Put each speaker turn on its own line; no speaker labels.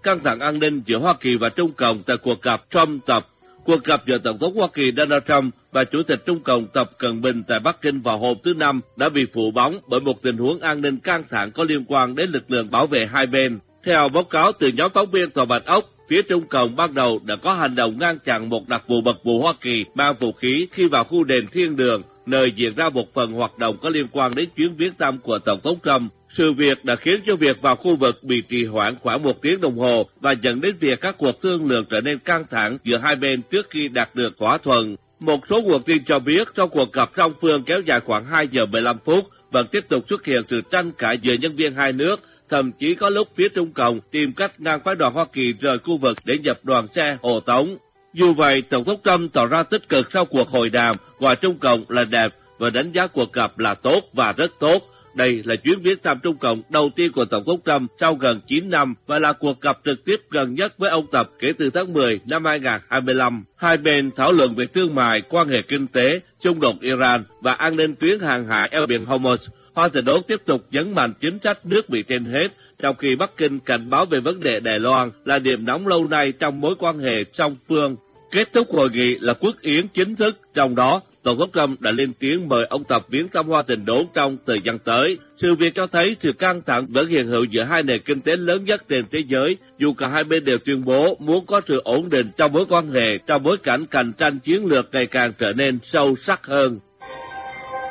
căng thẳng an ninh giữa Hoa Kỳ và Trung Cộng tại cuộc gặp Trump-Tập. Cuộc gặp giữa Tổng thống Hoa Kỳ Donald Trump và Chủ tịch Trung Cộng Tập Cận Bình tại Bắc Kinh vào hôm thứ Năm đã bị phủ bóng bởi một tình huống an ninh căng thẳng có liên quan đến lực lượng bảo vệ hai bên. Theo báo cáo từ nhóm phóng viên Tòa Bạch Ốc, phía Trung Cộng ban đầu đã có hành động ngăn chặn một đặc vụ mật vụ Hoa Kỳ mang vũ khí khi vào khu đền Thiên Đường, nơi diễn ra một phần hoạt động có liên quan đến chuyến viếng thăm của Tổng thống Trump. Sự việc đã khiến cho việc vào khu vực bị trì hoãn khoảng 1 tiếng đồng hồ và dẫn đến việc các cuộc thương lượng trở nên căng thẳng giữa hai bên trước khi đạt được thỏa thuận. Một số nguồn tin cho biết trong cuộc gặp song phương kéo dài khoảng 2 giờ 15 phút vẫn tiếp tục xuất hiện sự tranh cãi giữa nhân viên hai nước, thậm chí có lúc phía Trung Cộng tìm cách ngăn phái đoàn Hoa Kỳ rời khu vực để nhập đoàn xe hộ tống. Dù vậy, Tổng thống Trump tỏ ra tích cực sau cuộc hội đàm, gọi Trung Cộng là đẹp và đánh giá cuộc gặp là tốt và rất tốt. Đây là chuyến viếng thăm Trung Cộng đầu tiên của Tổng thống Trump sau gần 9 năm và là cuộc gặp trực tiếp gần nhất với ông Tập kể từ tháng 10 năm 2025. Hai bên thảo luận về thương mại, quan hệ kinh tế, xung đột Iran và an ninh tuyến hàng hải eo biển Hormuz. Washington tiếp tục nhấn mạnh chính sách nước Mỹ trên hết, trong khi Bắc Kinh cảnh báo về vấn đề Đài Loan là điểm nóng lâu nay trong mối quan hệ song phương. Kết thúc hội nghị là quốc yến chính thức, trong đó Tổng thống Trump đã lên tiếng mời ông Tập viếng thăm Washington đốn trong thời gian tới. Sự việc cho thấy sự căng thẳng vẫn hiện hữu giữa hai nền kinh tế lớn nhất trên thế giới, dù cả hai bên đều tuyên bố muốn có sự ổn định trong mối quan hệ trong bối cảnh cạnh tranh chiến lược ngày càng trở nên sâu sắc hơn.